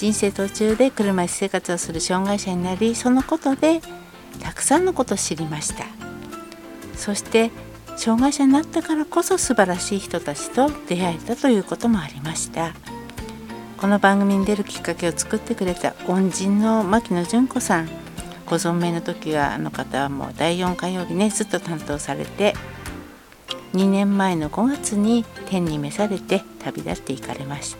人生途中で車椅子生活をする障害者になり、そのことでたくさんのことを知りました。そして障害者になったからこそ素晴らしい人たちと出会えたということもありました。この番組に出るきっかけを作ってくれた恩人の牧野純子さん、ご存命の時はあの方はもう第4火曜日ねずっと担当されて、2年前の5月に天に召されて旅立っていかれました。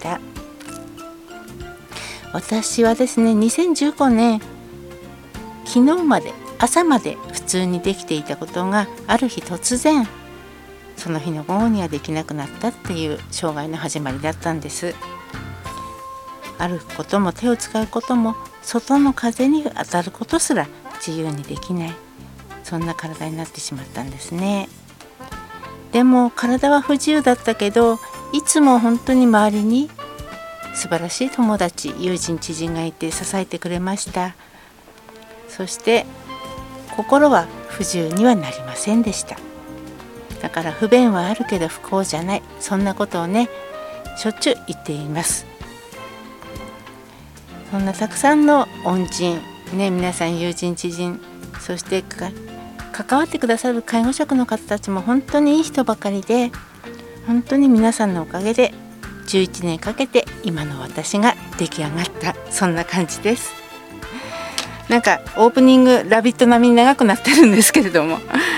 私はですね、2015年昨日まで朝まで普通にできていたことが、ある日突然その日の午後にはできなくなったっていう障害の始まりだったんです。歩くことも手を使うことも、外の風に当たることすら自由にできない、そんな体になってしまったんですね。でも体は不自由だったけど、いつも本当に周りに素晴らしい友達、友人、知人がいて支えてくれました。そして心は不自由にはなりませんでした。だから不便はあるけど不幸じゃない、そんなことをねしょっちゅう言っています。そんなたくさんの恩人ね、皆さん友人、知人、そして関わってくださる介護職の方たちも本当にいい人ばかりで、本当に皆さんのおかげで11年かけて今の私が出来上がった、そんな感じです。なんかオープニングラビット並みに長くなってるんですけれども、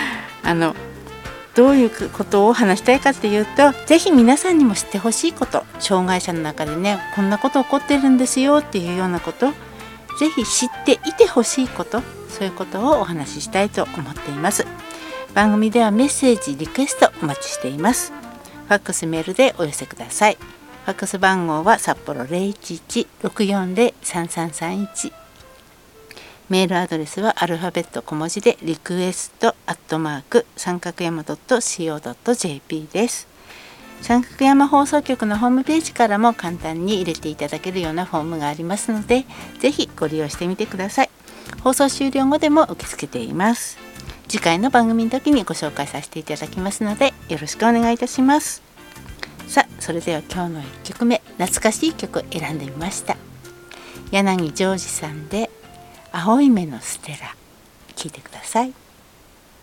どういうことを話したいかっていうと、ぜひ皆さんにも知ってほしいこと、障害者の中でねこんなこと起こってるんですよっていうようなこと、ぜひ知っていてほしいこと、そういうことをお話ししたいと思っています。番組ではメッセージ、リクエストお待ちしています。ファックス、メールでお寄せください。ファックス番号は札幌 011-640-3331、メールアドレスはアルファベット小文字でリクエスト三角山 .co.jp です。三角山放送局のホームページからも簡単に入れていただけるようなフォームがありますので、ぜひご利用してみてください。放送終了後でも受け付けています。次回の番組の時にご紹介させていただきますので、よろしくお願いいたします。さあ、それでは今日の1曲目、懐かしい曲選んでみました。柳ジョージさんで青い目のステラ、聴いてください。